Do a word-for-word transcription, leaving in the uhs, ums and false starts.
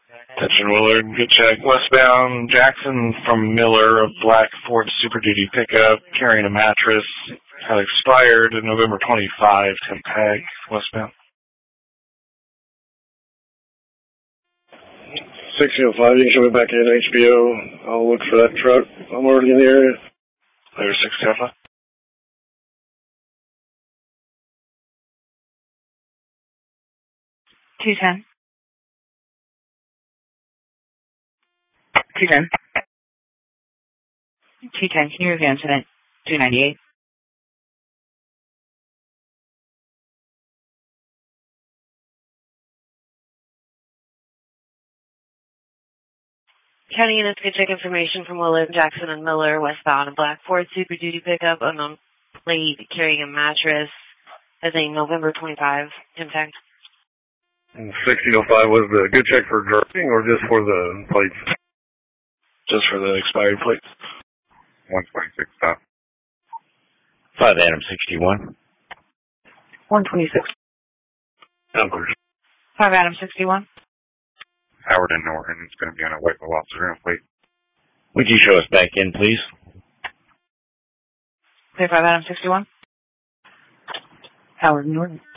Attention Willard, good check. Westbound Jackson from Miller, a black Ford Super Duty pickup carrying a mattress. Had expired November twenty-fifth, ten tag, westbound. sixty oh five, you can show me back in H B O. I'll look for that truck. I'm already in the area. Later, sixty oh five. two ten. two ten. two ten, can you advance it at two ninety-eight? County units could check information from Willard, Jackson, and Miller, westbound, a black Ford Super Duty pickup, unknown plate, carrying a mattress, as a November twenty-fifth impact. sixteen oh five was the good check for driving or just for the plates? Just for the expired plates. one twenty-six stop. five Adam sixty-one. one twenty-six. Numbers. five Adam sixty-one. Howard and Norton. It's going to be on a Whiteville officer and plate. Would you show us back in, please? Clear five Adam sixty-one. Howard and Norton.